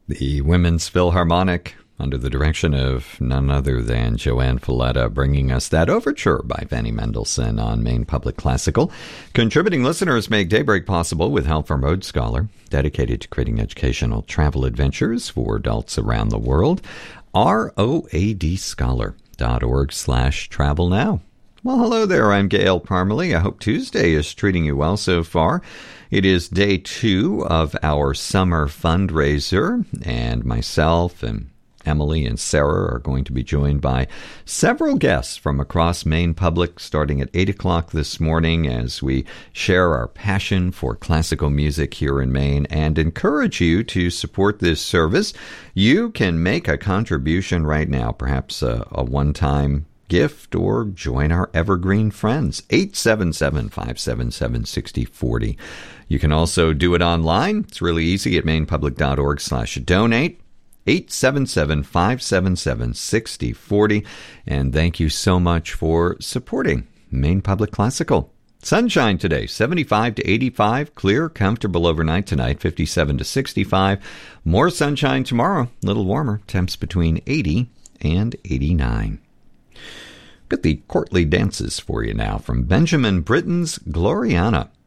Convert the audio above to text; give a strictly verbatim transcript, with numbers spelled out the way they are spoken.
The Women's Philharmonic, under the direction of none other than Joanne Falletta, bringing us that overture by Vannie Mendelssohn on Maine Public Classical. Contributing listeners make Daybreak possible with help from Road Scholar, dedicated to creating educational travel adventures for adults around the world. R O A D scholar dot org slash travel now. Well, hello there. I'm Gail Parmalee. I hope Tuesday is treating you well so far. It is day two of our summer fundraiser, and myself and Emily and Sarah are going to be joined by several guests from across Maine Public starting at eight o'clock this morning as we share our passion for classical music here in Maine and encourage you to support this service. You can make a contribution right now, perhaps a, a one-time gift, or join our evergreen friends. eight seven seven, five seven seven, six zero four zero. You can also do it online. It's really easy at mainepublic.org slash donate. eight seven seven, five seven seven, six zero four zero. And thank you so much for supporting Maine Public Classical. Sunshine today, seventy-five to eighty-five. Clear, comfortable overnight tonight, fifty-seven to sixty-five. More sunshine tomorrow, a little warmer. Temps between eighty and eighty-nine. Got the courtly dances for you now from Benjamin Britten's Gloriana.